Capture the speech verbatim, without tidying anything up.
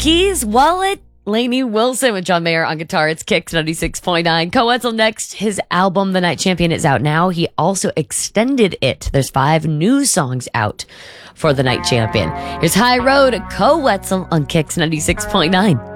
Keys, Wallet, Lainey Wilson with John Mayer on guitar. It's Kicks ninety-six point nine. Co-Wetzel next. His album, The Night Champion, is out now. He also extended it. There's five new songs out for The Night Champion. Here's High Road, Co-Wetzel on Kicks ninety-six point nine.